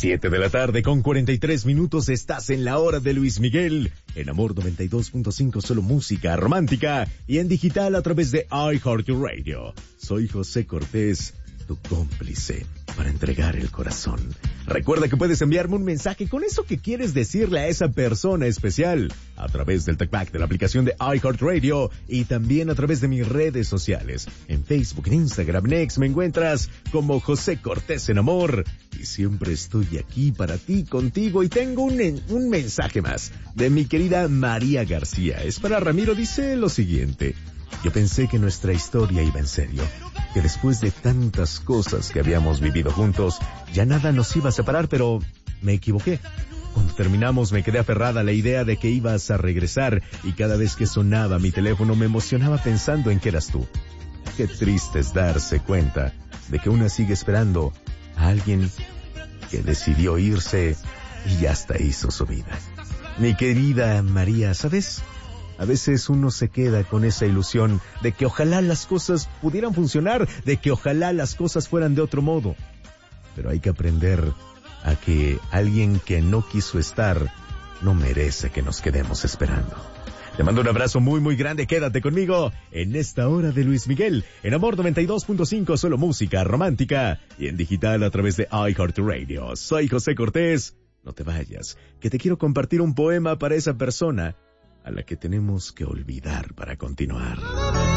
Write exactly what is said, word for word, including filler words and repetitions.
Siete de la tarde con cuarenta y tres minutos, estás en la hora de Luis Miguel, en Amor noventa y dos punto cinco, solo música romántica, y en digital a través de iHeartRadio. Soy José Cortés, tu cómplice para entregar el corazón. Recuerda que puedes enviarme un mensaje con eso que quieres decirle a esa persona especial a través del TalkBack de la aplicación de iHeartRadio y también a través de mis redes sociales. En Facebook, en Instagram, en X me encuentras como José Cortés en Amor y siempre estoy aquí para ti, contigo, y tengo un, un mensaje más de mi querida María García. Es para Ramiro, dice lo siguiente: yo pensé que nuestra historia iba en serio, que después de tantas cosas que habíamos vivido juntos, ya nada nos iba a separar, pero me equivoqué. Cuando terminamos me quedé aferrada a la idea de que ibas a regresar y cada vez que sonaba mi teléfono me emocionaba pensando en que eras tú. Qué triste es darse cuenta de que una sigue esperando a alguien que decidió irse y hasta hizo su vida. Mi querida María, ¿sabes? A veces uno se queda con esa ilusión de que ojalá las cosas pudieran funcionar, de que ojalá las cosas fueran de otro modo. Pero hay que aprender a que alguien que no quiso estar no merece que nos quedemos esperando. Te mando un abrazo muy muy grande, quédate conmigo en esta hora de Luis Miguel, en Amor noventa y dos punto cinco, solo música romántica, y en digital a través de iHeartRadio. Soy José Cortés, no te vayas, que te quiero compartir un poema para esa persona a la que tenemos que olvidar para continuar.